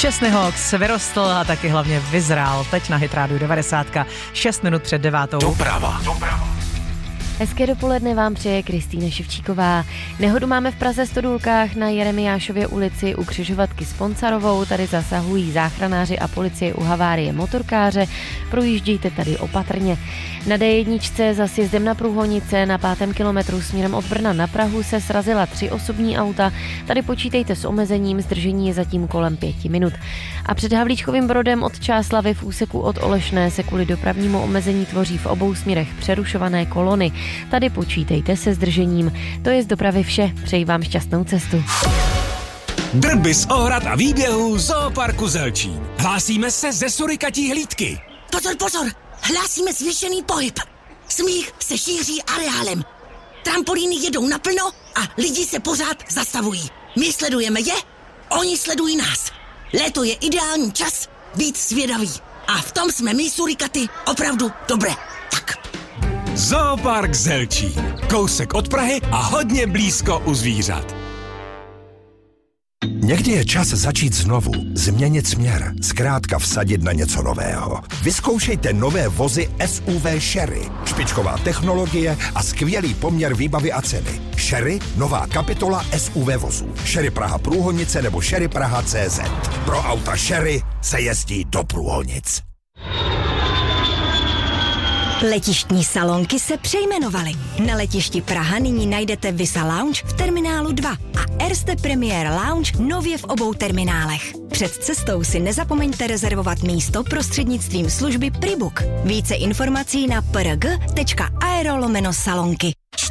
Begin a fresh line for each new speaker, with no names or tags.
Čestný Hawks vyrostl a taky hlavně vyzrál. Teď na Hit Radio 90, 6 minut před 9.
Doprava.
Hezké dopoledne vám přeje Kristýna Ševčíková. Nehodu máme v Praze Stodůlkách na Jeremiášově ulici u křižovatky s Poncarovou. Tady zasahují záchranáři a policie u havárie motorkáře. Projíždějte tady opatrně. Na D1 za sjezdem na Průhonice na 5. kilometru směrem od Brna na Prahu se srazila 3 osobní auta. Tady počítejte s omezením, zdržení je zatím kolem 5 minut. A před Havlíčkovým Brodem od Čáslavy v úseku od Olešné se kvůli dopravnímu omezení tvoří v obou směrech přerušované kolony. Tady počítejte se zdržením. To je z dopravy vše. Přeji vám šťastnou cestu.
Drby z ohrad a výběhů Zooparku Zelčín. Hlásíme se ze surikatí hlídky.
Pozor! Hlásíme zvýšený pohyb. Smích se šíří areálem. Trampolíny jedou naplno a lidi se pořád zastavují. My sledujeme je, oni sledují nás. Léto je ideální čas být zvědavý. A v tom jsme my surikaty opravdu dobré. Tak.
Zoopark Zelčín. Kousek od Prahy a hodně blízko u zvířat.
Někdy je čas začít znovu, změnit směr, zkrátka vsadit na něco nového. Vyzkoušejte nové vozy SUV Sherry. Špičková technologie a skvělý poměr výbavy a ceny. Sherry, nová kapitola SUV vozů. Sherry Praha Průhonice nebo Sherry Praha CZ. Pro auta Sherry se jezdí do Průhonic.
Letištní salonky se přejmenovaly. Na letišti Praha nyní najdete Visa Lounge v terminálu 2 a Erste Premier Lounge nově v obou terminálech. Před cestou si nezapomeňte rezervovat místo prostřednictvím služby Pribook. Více informací na prg.aero/salonky.